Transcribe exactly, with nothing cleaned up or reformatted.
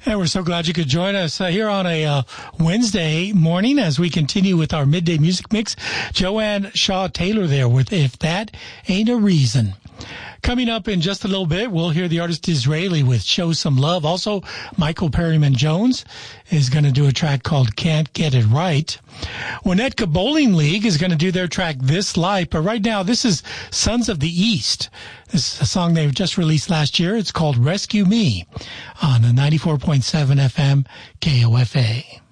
And we're so glad you could join us uh, here on a uh, Wednesday morning as we continue with our midday music mix. Joanne Shaw Taylor there with If That Ain't a Reason. Coming up in just a little bit, we'll hear the artist Disraeli with Show Some Love. Also, Michael Perryman Jones is going to do a track called Can't Get It Right. Winnetka Bowling League is going to do their track This Life. But right now, this is Sons of the East. This is a song they just released last year. It's called Rescue Me on the ninety-four point seven F M K O F A.